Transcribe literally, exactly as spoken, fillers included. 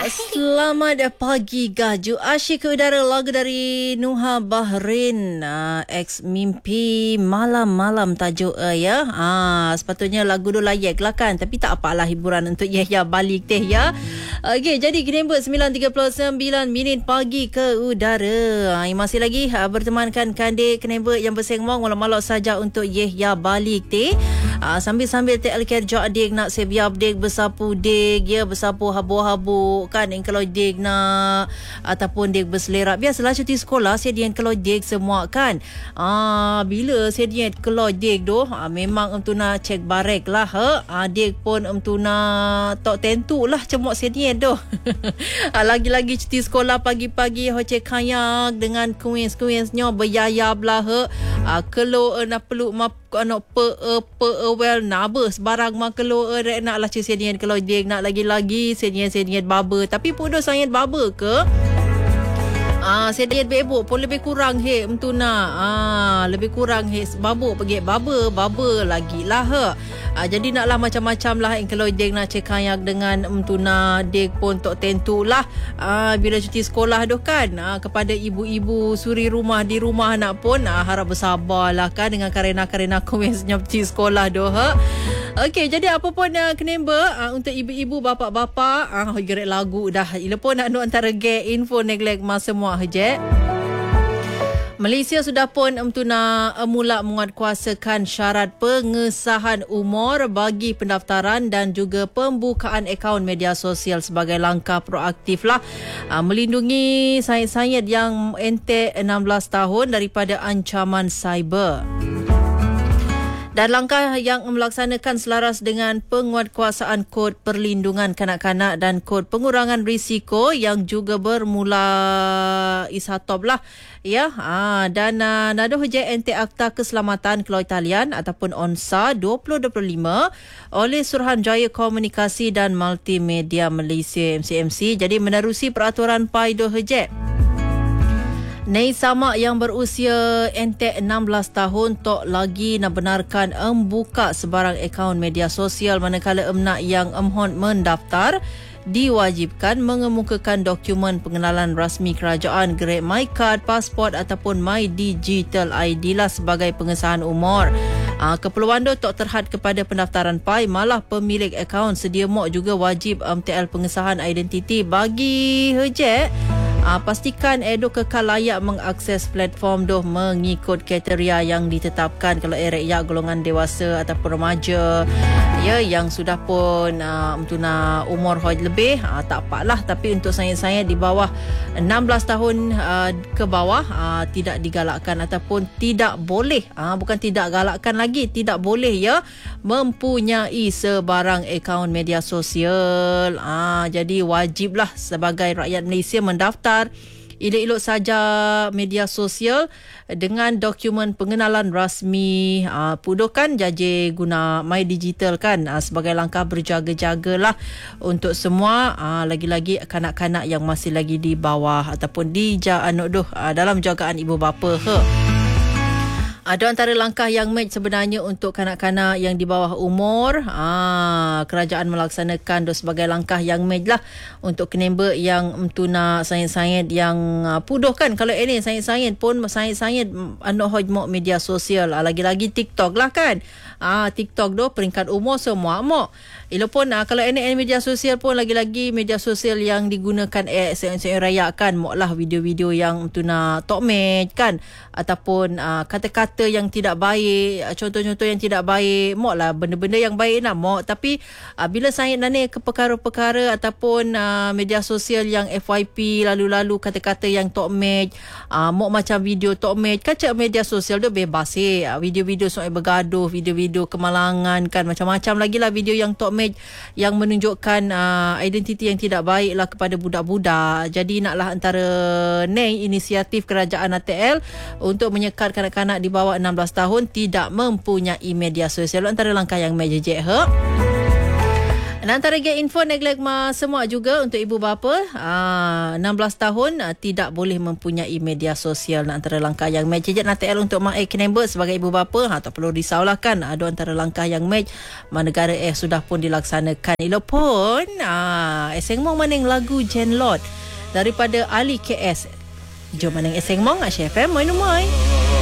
Selamat pagi Gaju. Asyik ke udara lagu dari Nuha Bahrain, uh, ex mimpi malam-malam tajuk uh, ya. Ah, sepatutnya lagu tu layak lah kan, tapi tak apalah, hiburan untuk Yahya balik teh ya. Okey, jadi Kenembek sembilan tiga puluh sembilan minit pagi ke udara. Ah, masih lagi uh, bertemankan Kandik Kenembek yang bersengmong malam-malam saja untuk Yahya balik teh. Uh, sambil-sambil tek kerja adik nak sebiar adik bersapu dik ya, bersapu habu-habu kan, yang kalau dik nak ataupun dik berselerak. Biasalah cuti sekolah sedian kalau dik semua kan. Ah, bila sedian kalau dik tu ah, memang untuk nak cek barek lah ha. Adik pun untuk nak tak tentu lah cemok sedian tu. ah, lagi-lagi cuti sekolah pagi-pagi hocek kayak dengan kuis-kuisnya berayap lah ha. Ah, kalau uh, nak peluk map anak pe uh, pe uh, well nabas barang mak kalau uh, nak lah sedian kalau dia nak lagi-lagi sedian-sedian baba, tapi pun dah sangat baba ke ah sedian bebok pun lebih kurang he untuk nak ah lebih kurang he babuk pergi baba baba lagi lah ha. Ah, jadi naklah macam-macam lah yang kalau dia nak cek kayak dengan mentuna dia pun tak tentu lah ah, bila cuti sekolah tu kan. Ah, kepada ibu-ibu suri rumah di rumah anak pun ah, harap bersabar lah kan dengan karena-karena kuisnya cuti sekolah tu ha. Okey, jadi apa pun uh, Kenembek uh, untuk ibu-ibu bapa-bapa ah uh, gerak lagu dah. Ila pun nak antara gay info neglect mas semua hejek. Malaysia sudah pun mentuna mula menguatkuasakan syarat pengesahan umur bagi pendaftaran dan juga pembukaan akaun media sosial sebagai langkah proaktif lah uh, melindungi sayid-sayid yang entek enam belas tahun daripada ancaman cyber. Dan langkah yang melaksanakan selaras dengan penguatkuasaan kod perlindungan kanak-kanak dan kod pengurangan risiko yang juga bermula ishatop lah ya. Ha, dan uh, nado hujai ente Akta Keselamatan Keluarga Talian ataupun ONSA dua ribu dua puluh lima oleh Suruhanjaya Komunikasi dan Multimedia Malaysia M C M C. Jadi menerusi peraturan P A I do hujai Nei sama yang berusia entek enam belas tahun tok lagi nak benarkan membuka sebarang akaun media sosial, manakala emnak yang emhon mendaftar diwajibkan mengemukakan dokumen pengenalan rasmi kerajaan, grade MyCard, pasport ataupun My Digital I D lah sebagai pengesahan umur. Ah, keperluan tu tak terhad kepada pendaftaran P A I, malah pemilik akaun sedia mok juga wajib M T L pengesahan identiti bagi hejek. Uh, pastikan Edo kekal layak mengakses platform doh mengikut kriteria yang ditetapkan. Kalau rakyat golongan dewasa ataupun remaja ya yang sudah pun uh, mentuna umur hoj lebih uh, tak apalah, tapi untuk saya-saya di bawah enam belas tahun uh, ke bawah uh, tidak digalakkan ataupun tidak boleh uh, bukan tidak galakkan lagi, tidak boleh ya mempunyai sebarang akaun media sosial. Uh, jadi wajiblah sebagai rakyat Malaysia mendaftar elok-elok saja media sosial dengan dokumen pengenalan rasmi. Uh, pudokan jaje guna My Digital kan uh, sebagai langkah berjaga-jagalah untuk semua uh, lagi-lagi kanak-kanak yang masih lagi di bawah ataupun di anu doh uh, dalam jagaan ibu bapa he. Ada antara langkah yang match sebenarnya untuk kanak-kanak yang di bawah umur. Ah, kerajaan melaksanakan dos sebagai langkah yang match lah untuk Kenembek yang mentuna sayid-sayid yang uh, pudoh kan. Kalau ini sayid-sayid pun sayid-sayid anak hoj mok media sosial. Ah, lagi-lagi TikTok lah kan. Ah, TikTok do peringkat umur semua mok. Ilo pun ah, kalau ini media sosial pun lagi-lagi media sosial yang digunakan eh sen-sen raya kan mok lah video-video yang mentuna tok match kan ataupun uh, kata-kata yang tidak baik, contoh-contoh yang tidak baik, mok lah benda-benda yang baik nak mok. Tapi uh, bila saya nane ke perkara-perkara ataupun uh, media sosial yang F Y P lalu-lalu kata-kata yang tok match, uh, mok macam video tok match, kacak media sosial tu bebas eh. Uh, video-video soal bergaduh, video-video kemalangan kan, macam-macam lagi lah video yang tok match yang menunjukkan uh, identiti yang tidak baik lah kepada budak-budak. Jadi naklah antara ni inisiatif kerajaan A T L untuk menyekat kanak-kanak di bawah enam belas tahun tidak mempunyai media sosial. Antara langkah yang majejek he. Dan antara get info neglegma semua juga untuk ibu bapa aa, enam belas tahun aa, tidak boleh mempunyai media sosial. Antara langkah yang match je nak T L untuk Mak Ek Kenembert sebagai ibu bapa, ha, tak perlu risaulah kan. Ada antara langkah yang match negara eh sudah pun dilaksanakan. Ilopun aa, eseng mong maning lagu Jen Lord daripada Ali K S. Jom maning eseng mong Asia F M. Moi numoi.